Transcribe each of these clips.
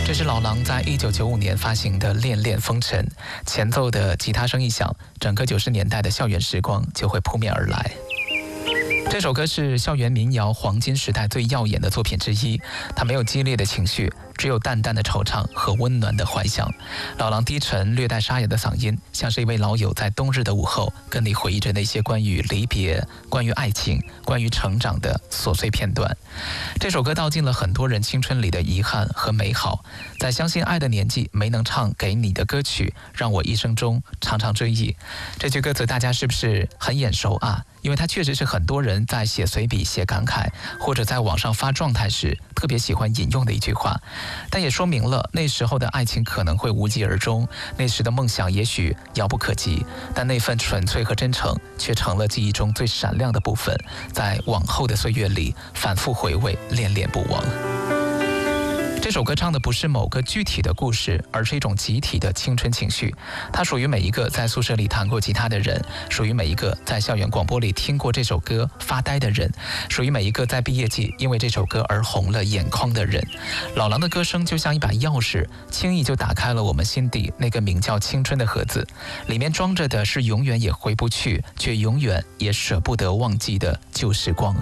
这是老狼在1995年发行的《恋恋风尘》，前奏的吉他声一响，整个90年代的校园时光就会扑面而来。这首歌是校园民谣黄金时代最耀眼的作品之一，它没有激烈的情绪，只有淡淡的惆怅和温暖的怀想。老狼低沉略带沙哑的嗓音，像是一位老友在冬日的午后跟你回忆着那些关于离别、关于爱情、关于成长的琐碎片段。这首歌道尽了很多人青春里的遗憾和美好，在相信爱的年纪没能唱给你的歌曲，让我一生中常常追忆。这句歌词大家是不是很眼熟啊？因为它确实是很多人在写随笔、写感慨，或者在网上发状态时特别喜欢引用的一句话。但也说明了那时候的爱情可能会无疾而终，那时的梦想也许遥不可及，但那份纯粹和真诚却成了记忆中最闪亮的部分，在往后的岁月里反复回味，恋恋不忘。这首歌唱的不是某个具体的故事，而是一种集体的青春情绪。它属于每一个在宿舍里弹过吉他的人，属于每一个在校园广播里听过这首歌发呆的人，属于每一个在毕业季因为这首歌而红了眼眶的人。老狼的歌声就像一把钥匙，轻易就打开了我们心底那个名叫青春的盒子，里面装着的是永远也回不去，却永远也舍不得忘记的旧时光。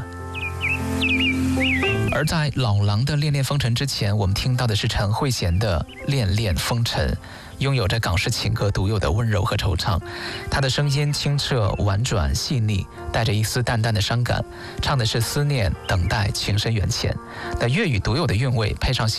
而在老狼的《恋恋风尘》之前，我们听到的是陈慧娴的《恋恋风尘》，拥有着港式情歌独有的温柔和惆怅。她的声音清澈、婉转、细腻，带着一丝淡淡的伤感，唱的是思念、等待、情深缘浅。那粤语独有的韵味，配上